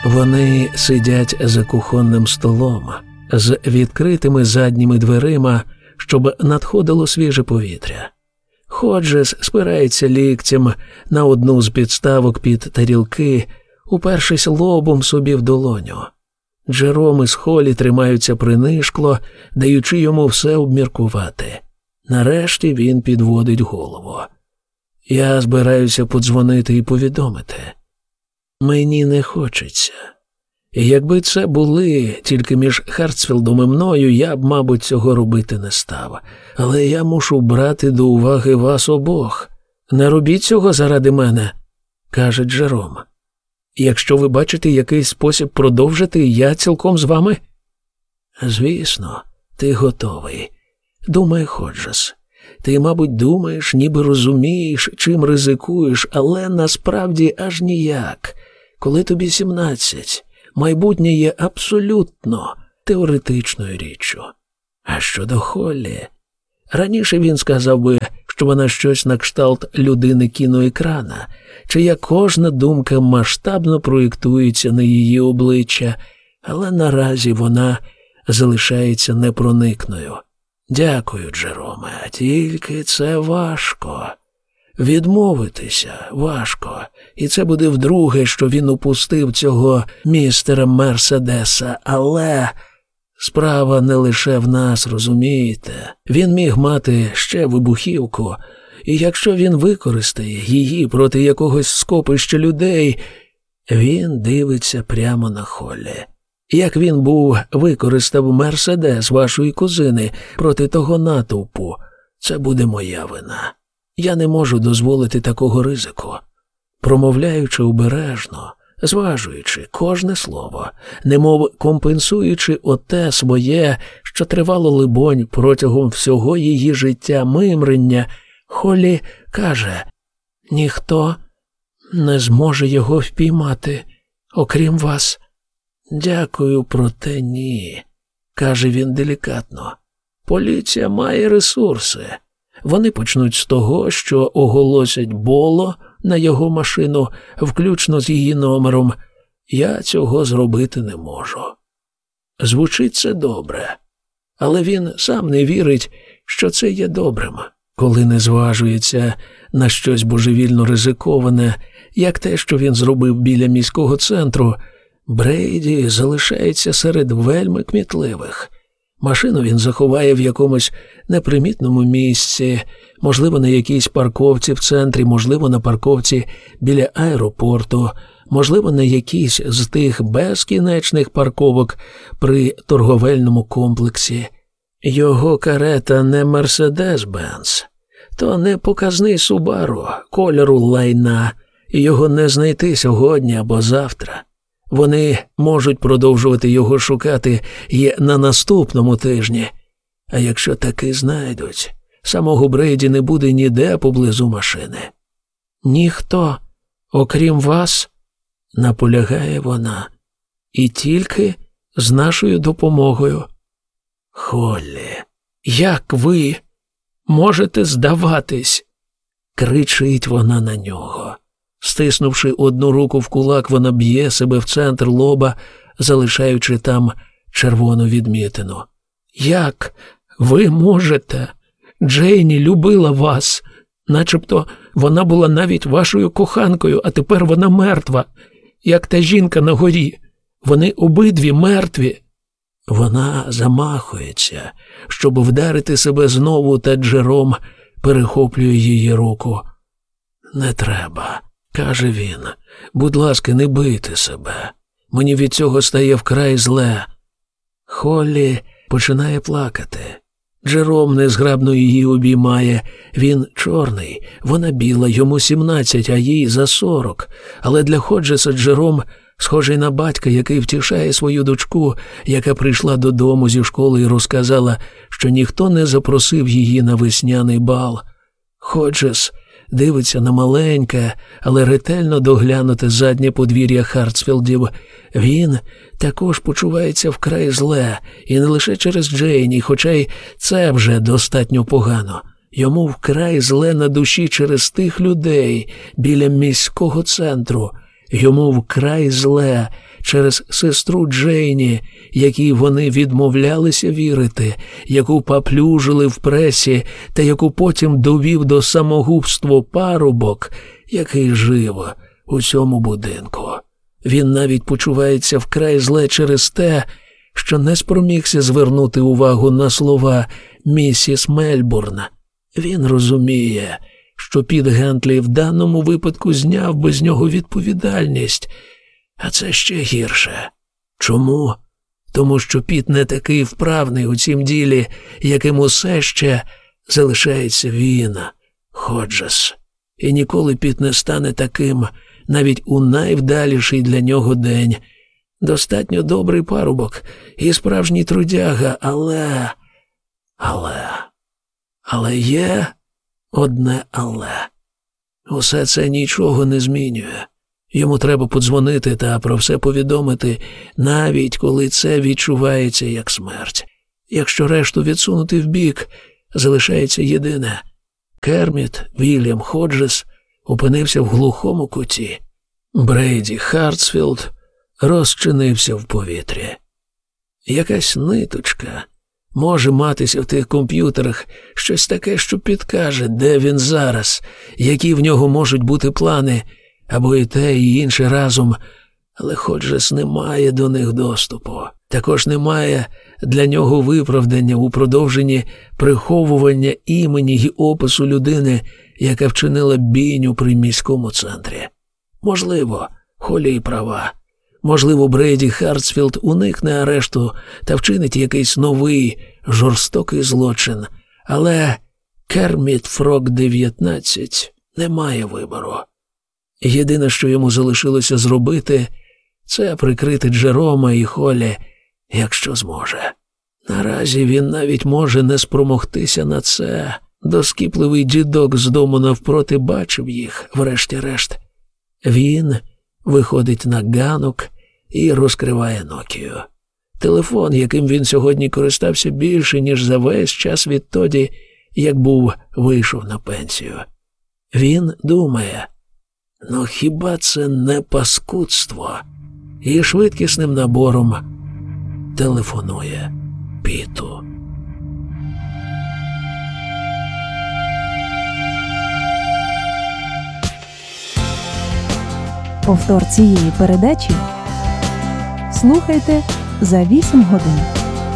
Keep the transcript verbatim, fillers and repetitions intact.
Вони сидять за кухонним столом, з відкритими задніми дверима, щоб надходило свіже повітря. Ходжес спирається ліктем на одну з підставок під тарілки, упершись лобом собі в долоню. Джером із Холлі тримаються принишкло, даючи йому все обміркувати. Нарешті він підводить голову. Я збираюся подзвонити і повідомити. Мені не хочеться. І якби це були тільки між Хартсфілдом і мною, я б, мабуть, цього робити не став. Але я мушу брати до уваги вас обох. Не робіть цього заради мене, каже Джером. Якщо ви бачите якийсь спосіб продовжити, я цілком з вами. Звісно, ти готовий. Думай, Ходжес. Ти, мабуть, думаєш, ніби розумієш, чим ризикуєш, але насправді аж ніяк. Коли тобі сімнадцять, майбутнє є абсолютно теоретичною річчю. А щодо Холлі, раніше він сказав би, що вона щось на кшталт людини кіноекрана, чия кожна думка масштабно проєктується на її обличчя, але наразі вона залишається непроникною. Дякую, Джероме, тільки це важко. Відмовитися важко, і це буде вдруге, що він упустив цього містера Мерседеса, але справа не лише в нас, розумієте? Він міг мати ще вибухівку, і якщо він використає її проти якогось скопища людей, він дивиться прямо на Холлі. Як він був використав Мерседес вашої кузини проти того натовпу, це буде моя вина. Я не можу дозволити такого ризику. Промовляючи обережно, зважуючи кожне слово, немов компенсуючи оте своє, що тривало, либонь, протягом всього її життя мимрення, Холлі каже: «Ніхто не зможе його впіймати, окрім вас». «Дякую, проте ні», – каже він делікатно. «Поліція має ресурси. Вони почнуть з того, що оголосять Боло на його машину, включно з її номером. Я цього зробити не можу». Звучить це добре, але він сам не вірить, що це є добрим, коли не зважується на щось божевільно ризиковане, як те, що він зробив біля міського центру. Брейді залишається серед вельми кмітливих. Машину він заховає в якомусь непримітному місці, можливо, на якійсь парковці в центрі, можливо, на парковці біля аеропорту, можливо, на якійсь з тих безкінечних парковок при торговельному комплексі. Його карета не Мерседес-Бенц, то не показний Субару кольору лайна, і його не знайти сьогодні або завтра. Вони можуть продовжувати його шукати і на наступному тижні. А якщо таки знайдуть, самого Брейді не буде ніде поблизу машини. «Ніхто, окрім вас», – наполягає вона, – «і тільки з нашою допомогою». «Холлі, як ви можете здаватись?» – кричить вона на нього. Стиснувши одну руку в кулак, вона б'є себе в центр лоба, залишаючи там червону відмітину. «Як ви можете? Джейні любила вас. Начебто вона була навіть вашою коханкою, а тепер вона мертва, як та жінка на горі. Вони обидві мертві». Вона замахується, щоб вдарити себе знову, та Джером перехоплює її руку. «Не треба», – каже він, – «будь ласка, не бийте себе. Мені від цього стає вкрай зле». Холлі починає плакати. Джером незграбно її обіймає. Він чорний, вона біла, йому сімнадцять, а їй за сорок. Але для Ходжеса Джером схожий на батька, який втішає свою дочку, яка прийшла додому зі школи і розказала, що ніхто не запросив її на весняний бал. Ходжес дивиться на маленьке, але ретельно доглянуте заднє подвір'я Хартсфілдів. Він також почувається вкрай зле, і не лише через Джейні, хоча й це вже достатньо погано. Йому вкрай зле на душі через тих людей біля міського центру. Йому вкрай зле через сестру Джейні, якій вони відмовлялися вірити, яку поплюжили в пресі та яку потім довів до самогубства парубок, який жив у цьому будинку. Він навіть почувається вкрай зле через те, що не спромігся звернути увагу на слова місіс Мельбурн. Він розуміє, що Піт Гентлі в даному випадку зняв би з нього відповідальність, а це ще гірше. Чому? Тому що Піт не такий вправний у цім ділі, яким усе ще залишається він, Ходжес. І ніколи Піт не стане таким, навіть у найвдаліший для нього день. Достатньо добрий парубок і справжній трудяга, але... Але... Але є одне але. Усе це нічого не змінює. Йому треба подзвонити та про все повідомити, навіть коли це відчувається як смерть. Якщо решту відсунути вбік, залишається єдине. Керміт Вільям Ходжес опинився в глухому куті. Брейді Хартсфілд розчинився в повітрі. Якась ниточка може матися в тих комп'ютерах, щось таке, що підкаже, де він зараз, які в нього можуть бути плани, або і те, і інше разом, але Ходжес не має до них доступу. Також немає для нього виправдання у продовженні приховування імені й опису людини, яка вчинила бійню при міському центрі. Можливо, Холі й права. Можливо, Брейді Хартсфілд уникне арешту та вчинить якийсь новий, жорстокий злочин. Але Керміт Фрог дев'ятнадцять не має вибору. Єдине, що йому залишилося зробити, це прикрити Джерома і Холі, якщо зможе. Наразі він навіть може не спромогтися на це. Доскіпливий дідок з дому навпроти бачив їх, врешті-решт. Він виходить на ганок і розкриває Нокію. Телефон, яким він сьогодні користався більше, ніж за весь час відтоді, як був вийшов на пенсію. Він думає, ну хіба це не паскудство? І швидкісним набором телефонує Піту. Повтор цієї передачі слухайте за вісім годин.